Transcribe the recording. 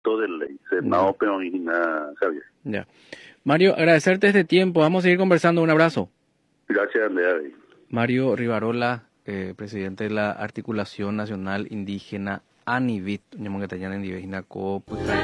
de ley. Senado, pero y nada, Javier. Ya. Mario, agradecerte este tiempo. Vamos a seguir conversando. Un abrazo. Gracias, Andrea. Mario Rivarola, presidente de la Articulación Nacional Indígena ANIVIT,